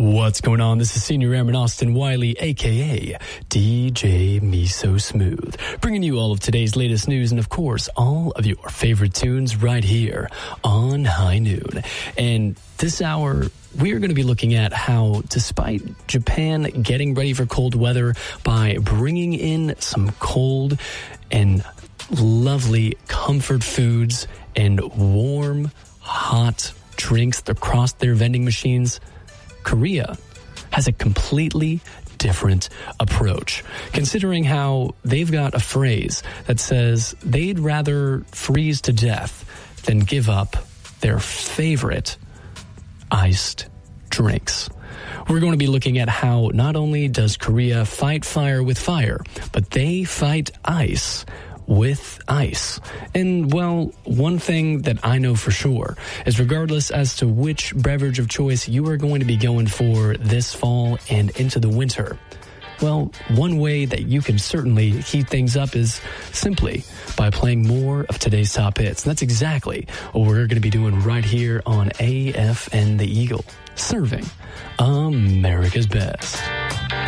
What's going on? This is Senior Airman Austin Wiley, a.k.a. DJ Me So Smooth, bringing you all of today's latest news and, of course, all of your favorite tunes right here on High Noon. And this hour, we are going to be looking at how, despite Japan getting ready for cold weather by bringing in some cold and lovely comfort foods and warm, hot drinks across their vending machines, Korea has a completely different approach, considering how they've got a phrase that says they'd rather freeze to death than give up their favorite iced drinks. We're going to be looking at how not only does Korea fight fire with fire, but they fight ice with ice. And, well, one thing that I know for sure is regardless as to which beverage of choice you are going to be going for this fall and into the winter, well, one way that you can certainly heat things up is simply by playing more of today's top hits. And that's exactly what we're going to be doing right here on AFN The Eagle, serving America's best.